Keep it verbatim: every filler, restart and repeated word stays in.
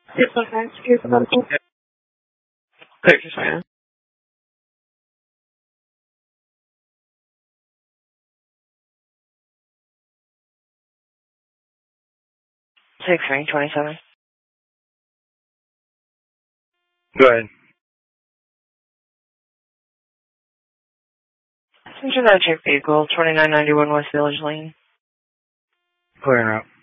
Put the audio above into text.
Yes, okay. Here's the medical. Thank you, China. Six three twenty seven. Go ahead. Enter that check vehicle, twenty nine ninety one West Village Lane. Clearing out.